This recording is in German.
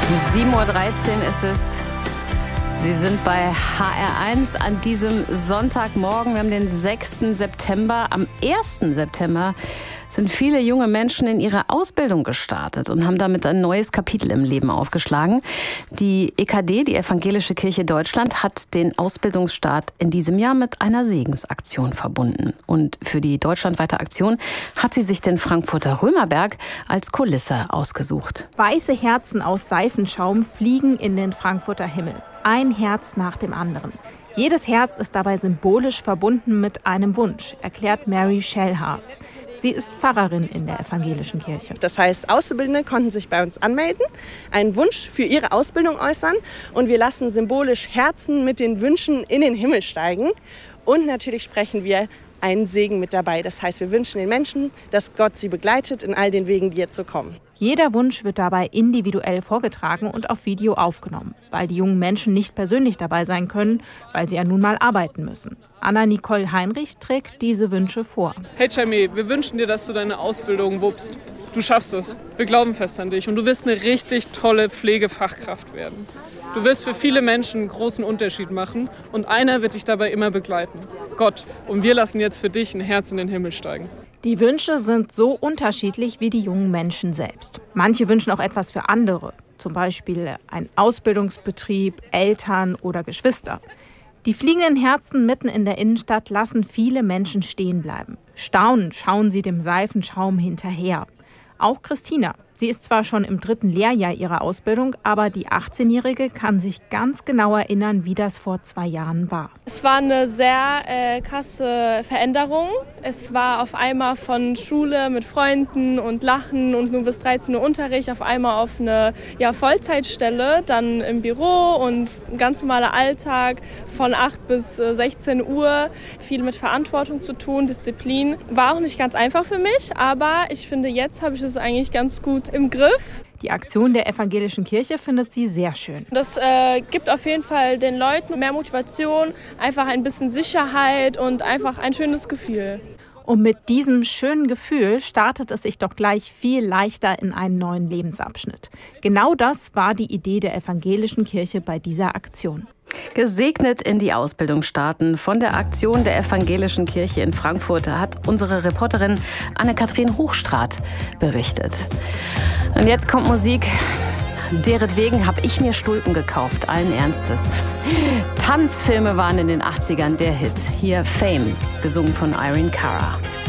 7:13 Uhr ist es. Sie sind bei HR1 an diesem Sonntagmorgen. Wir haben den 6. September. Am 1. September sind viele junge Menschen in ihre Ausbildung gestartet und haben damit ein neues Kapitel im Leben aufgeschlagen. Die EKD, die Evangelische Kirche Deutschland, hat den Ausbildungsstart in diesem Jahr mit einer Segensaktion verbunden. Und für die deutschlandweite Aktion hat sie sich den Frankfurter Römerberg als Kulisse ausgesucht. Weiße Herzen aus Seifenschaum fliegen in den Frankfurter Himmel. Ein Herz nach dem anderen. Jedes Herz ist dabei symbolisch verbunden mit einem Wunsch, erklärt Mary Schellhaas. Sie ist Pfarrerin in der Evangelischen Kirche. Das heißt, Auszubildende konnten sich bei uns anmelden, einen Wunsch für ihre Ausbildung äußern und wir lassen symbolisch Herzen mit den Wünschen in den Himmel steigen. Und natürlich sprechen wir einen Segen mit dabei. Das heißt, wir wünschen den Menschen, dass Gott sie begleitet in all den Wegen, die jetzt so kommen. Jeder Wunsch wird dabei individuell vorgetragen und auf Video aufgenommen, weil die jungen Menschen nicht persönlich dabei sein können, weil sie ja nun mal arbeiten müssen. Anna-Nicole Heinrich trägt diese Wünsche vor. Hey Jamie, wir wünschen dir, dass du deine Ausbildung wuppst. Du schaffst es. Wir glauben fest an dich und du wirst eine richtig tolle Pflegefachkraft werden. Du wirst für viele Menschen einen großen Unterschied machen und einer wird dich dabei immer begleiten. Gott. Und wir lassen jetzt für dich ein Herz in den Himmel steigen. Die Wünsche sind so unterschiedlich wie die jungen Menschen selbst. Manche wünschen auch etwas für andere, zum Beispiel ein Ausbildungsbetrieb, Eltern oder Geschwister. Die fliegenden Herzen mitten in der Innenstadt lassen viele Menschen stehen bleiben. Staunend schauen sie dem Seifenschaum hinterher. Auch Christina. Sie ist zwar schon im 3. Lehrjahr ihrer Ausbildung, aber die 18-Jährige kann sich ganz genau erinnern, wie das vor 2 Jahren war. Es war eine sehr krasse Veränderung. Es war auf einmal von Schule mit Freunden und Lachen und nur bis 13 Uhr Unterricht auf einmal auf eine Vollzeitstelle, dann im Büro und ein ganz normaler Alltag von 8 bis 16 Uhr. Viel mit Verantwortung zu tun, Disziplin. War auch nicht ganz einfach für mich, aber ich finde, jetzt habe ich es eigentlich ganz gut im Griff. Die Aktion der Evangelischen Kirche findet sie sehr schön. Das gibt auf jeden Fall den Leuten mehr Motivation, einfach ein bisschen Sicherheit und einfach ein schönes Gefühl. Und mit diesem schönen Gefühl startet es sich doch gleich viel leichter in einen neuen Lebensabschnitt. Genau das war die Idee der Evangelischen Kirche bei dieser Aktion. Gesegnet in die Ausbildung starten. Von der Aktion der Evangelischen Kirche in Frankfurt hat unsere Reporterin Anne-Kathrin Hochstraat berichtet. Und jetzt kommt Musik. Deretwegen habe ich mir Stulpen gekauft, allen Ernstes. Tanzfilme waren in den 80ern der Hit. Hier Fame, gesungen von Irene Cara.